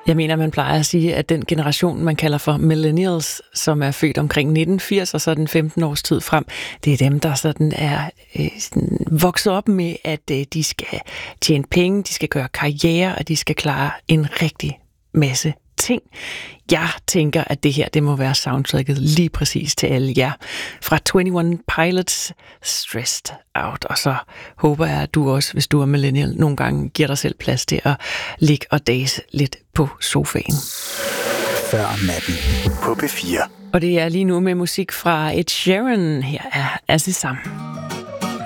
Jeg mener, man plejer at sige, at den generation, man kalder for millennials, som er født omkring 1980 og så den 15 års tid frem, det er dem, der sådan er vokset op med, at de skal tjene penge, de skal gøre karriere, og de skal klare en rigtig masse ting. Jeg tænker, at det her, det må være soundtracket lige præcis til alle jer. Fra 21 Pilots, Stressed Out. Og så håber jeg, at du også, hvis du er millennial, nogle gange giver dig selv plads til at ligge og dase lidt på sofaen. Før natten på P4. Og det er lige nu med musik fra Ed Sheeran. Her er Azizam.